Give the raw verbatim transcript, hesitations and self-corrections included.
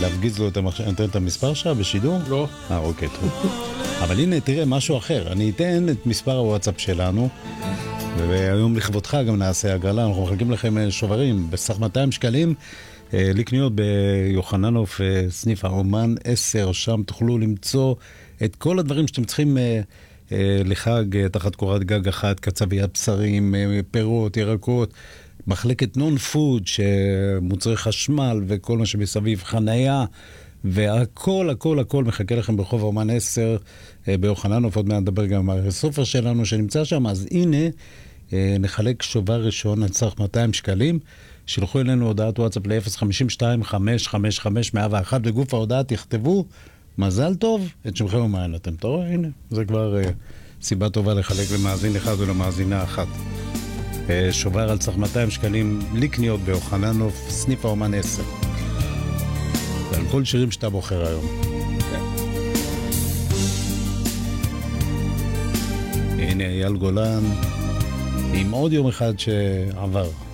להפגיז לו את המחשב, אני אתן את המספר שלה בשידור? לא. אה, אוקיי, טוב. אבל הנה, תראה, משהו אחר. אני אתן את מספר הוואטסאפ שלנו, והיום לכבודך גם נעשה הגרלה, אנחנו מחלקים לכם שוברים בסך מאתיים שקלים, לקניות ביוחננוף, סניף האומן עשר, שם תוכלו למצוא את כל הדברים שאתם צריכים לחג תחת קורת גג אחת, קצביית בשרים, פירות, ירקות, מחלקת נון פוד, שמוצרי חשמל וכל מה שמסביב, חנייה, והכל, הכל, הכל מחכה לכם ברחוב האומן עשר, ביוחננוף, עוד מעט נדבר גם על הסופר שלנו שנמצא שם, אז הנה, נחלק שובר ראשון על סך מאתיים שקלים, שלחו אלינו הודעת וואטסאפ ל-אפס חמש שתיים חמש חמש חמש מאה ואחת, בגוף ההודעה תכתבו, מזל טוב, את שמכם ומען אתם. אתה רואה, הנה, זה כבר uh, סיבה טובה לחלק למאזין אחד ולמאזינה אחת. Uh, שובר על סך מאתיים שקלים לקניות ביוחננוף, סניף האומן עשר. ועל כל שירים שאתה בוחר היום. הנה אייל גולן, עם עוד יום אחד שעבר.